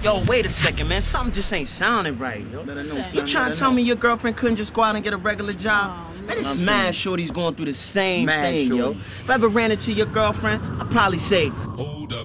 Yo, wait a second, man. Something just ain't sounding right, yo. You trying to tell me your girlfriend couldn't just go out and get a regular job? Man, it's mad shorty's going through the same thing, yo. If I ever ran into your girlfriend, I'd probably say, hold up.